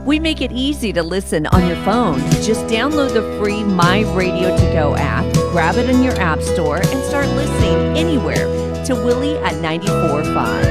We make it easy to listen on your phone. Just download the free My Radio To Go app, grab it in your app store, and start listening anywhere to Willie at 94.5.